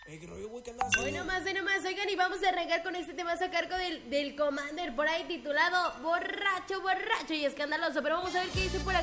¿Qué rollo, güey? ¿Qué andas haciendo? Hoy nomás, oigan, y vamos a arrancar con este tema a cargo del Commander, por ahí titulado Borracho y Escandaloso. Pero vamos a ver qué dice por acá